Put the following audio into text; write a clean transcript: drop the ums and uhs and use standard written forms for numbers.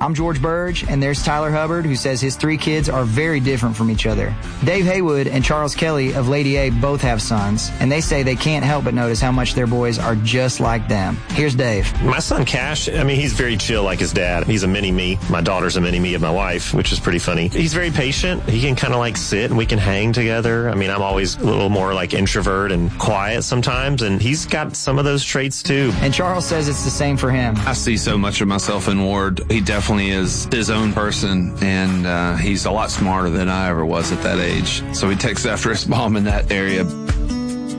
I'm George Burge, and there's Tyler Hubbard, who says his 3 kids are very different from each other. Dave Haywood and Charles Kelly of Lady A both have sons, and they say they can't help but notice how much their boys are just like them. Here's Dave. My son Cash, he's very chill like his dad. He's a mini-me. My daughter's a mini-me of my wife, which is pretty funny. He's very patient. He can kind of like sit and we can hang together. I'm always a little more like introvert and quiet sometimes, and he's got some of those traits too. And Charles says it's the same for him. I see so much of myself in Ward. He definitely is his own person, and he's a lot smarter than I ever was at that age. So he takes after his mom in that area.